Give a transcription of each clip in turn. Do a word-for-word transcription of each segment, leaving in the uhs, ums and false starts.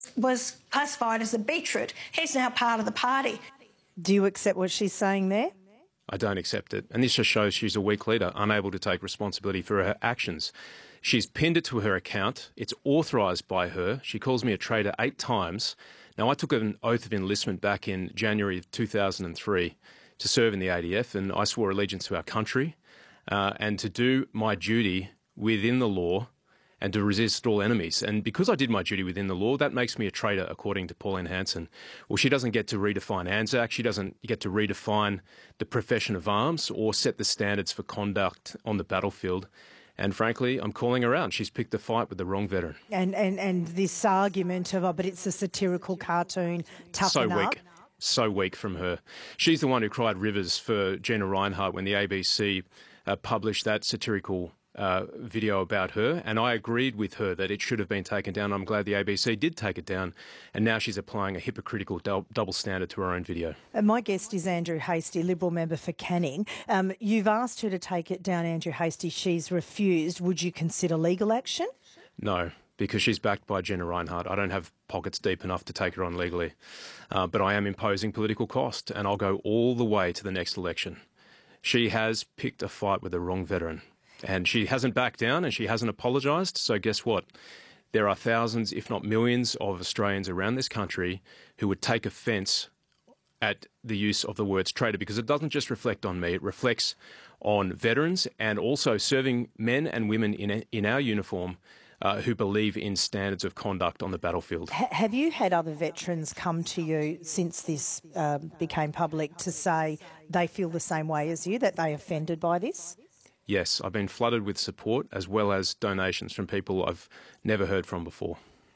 was classified as a beetroot. He's now part of the party. Do you accept what she's saying there? I don't accept it. And this just shows she's a weak leader, unable to take responsibility for her actions. She's pinned it to her account. It's authorised by her. She calls me a traitor eight times. Now, I took an oath of enlistment back in January of two thousand three to serve in the A D F, and I swore allegiance to our country uh, and to do my duty within the law and to resist all enemies. And because I did my duty within the law, that makes me a traitor, according to Pauline Hanson. Well, she doesn't get to redefine ANZAC, she doesn't get to redefine the profession of arms or set the standards for conduct on the battlefield. And frankly, I'm calling her out. She's picked a fight with the wrong veteran. And and, and this argument of, oh, but it's a satirical cartoon, toughen so up. weak. So weak from her. She's the one who cried rivers for Gina Rinehart when the A B C uh, published that satirical Uh, video about her, and I agreed with her that it should have been taken down. I'm glad the A B C did take it down, and now she's applying a hypocritical dou- double standard to her own video. Uh, my guest is Andrew Hastie, Liberal member for Canning. Um, you've asked her to take it down, Andrew Hastie. She's refused. Would you consider legal action? No, because she's backed by Gina Rinehart. I don't have pockets deep enough to take her on legally, uh, but I am imposing political cost, and I'll go all the way to the next election. She has picked a fight with the wrong veteran. And she hasn't backed down and she hasn't apologised. So guess what? There are thousands, if not millions, of Australians around this country who would take offence at the use of the words traitor, because it doesn't just reflect on me. It reflects on veterans and also serving men and women in, a, in our uniform uh, who believe in standards of conduct on the battlefield. H- have you had other veterans come to you since this um, became public to say they feel the same way as you, that they are offended by this? Yes, I've been flooded with support as well as donations from people I've never heard from before.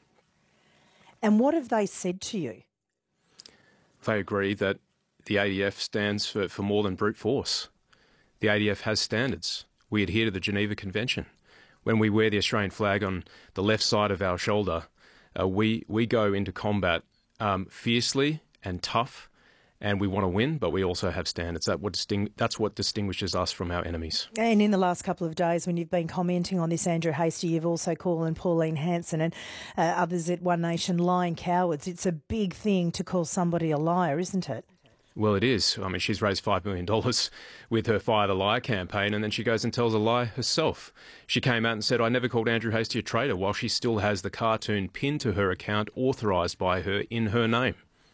And what have they said to you? They agree that the A D F stands for, for more than brute force. The A D F has standards. We adhere to the Geneva Convention. When we wear the Australian flag on the left side of our shoulder, uh, we, we go into combat um, fiercely and tough, and we want to win, but we also have standards. That what disting- that's what distinguishes us from our enemies. And in the last couple of days, when you've been commenting on this, Andrew Hastie, you've also called on Pauline Hanson and uh, others at One Nation lying cowards. It's a big thing to call somebody a liar, isn't it? Well, it is. I mean, she's raised five million dollars with her Fire the Liar campaign, and then she goes and tells a lie herself. She came out and said, I never called Andrew Hastie a traitor, while she still has the cartoon pinned to her account, authorised by her in her name.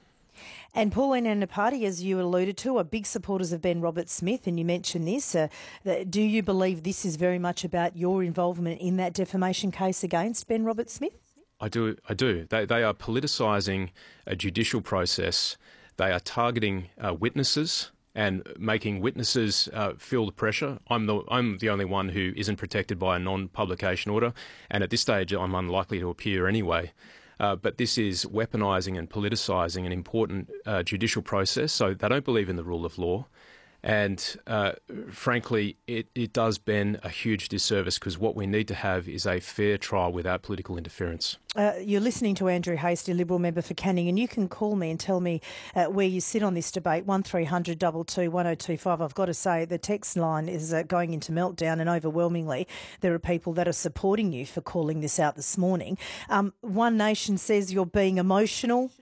And Pauline and the party, as you alluded to, are big supporters of Ben Roberts-Smith, and you mentioned this. Uh, do you believe this is very much about your involvement in that defamation case against Ben Roberts-Smith? I do. I do. They, they are politicising a judicial process. They are targeting uh, witnesses and making witnesses uh, feel the pressure. I'm the I'm the only one who isn't protected by a non-publication order, and at this stage, I'm unlikely to appear anyway. Uh, but this is weaponising and politicising an important uh, judicial process. So they don't believe in the rule of law. And uh, frankly, it, it does Ben a huge disservice, because what we need to have is a fair trial without political interference. Uh, you're listening to Andrew Hastie, Liberal member for Canning, and you can call me and tell me uh, where you sit on this debate, one three hundred two two one oh two five. I've got to say the text line is uh, going into meltdown, and overwhelmingly there are people that are supporting you for calling this out this morning. Um, One Nation says you're being emotional.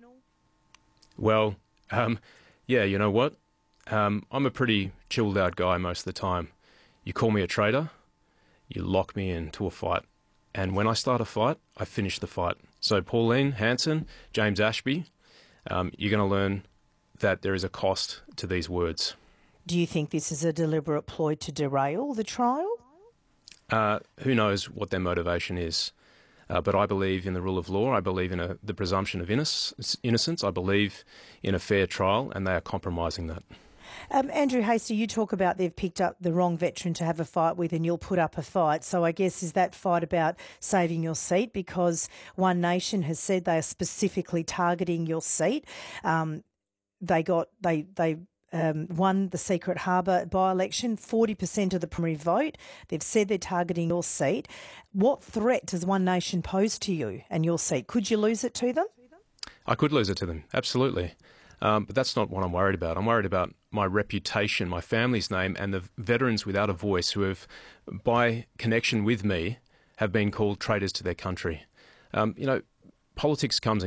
Well, um, yeah, you know what? Um, I'm a pretty chilled out guy most of the time. You call me a traitor, you lock me into a fight. And when I start a fight, I finish the fight. So Pauline Hanson, James Ashby, um, you're going to learn that there is a cost to these words. Do you think this is a deliberate ploy to derail the trial? Uh, who knows what their motivation is. Uh, but I believe in the rule of law. I believe in a, the presumption of innoc- innocence. I believe in a fair trial, and they are compromising that. Um, Andrew Hastie, you talk about they've picked up the wrong veteran to have a fight with, and you'll put up a fight. So I guess, is that fight about saving your seat? Because One Nation has said they are specifically targeting your seat. Um, they got they they um, won the Secret Harbour by-election, forty percent of the primary vote. They've said they're targeting your seat. What threat does One Nation pose to you and your seat? Could you lose it to them? I could lose it to them, absolutely. Um, but that's not what I'm worried about. I'm worried about my reputation, my family's name, and the veterans without a voice who have, by connection with me, have been called traitors to their country. Um, you know, politics comes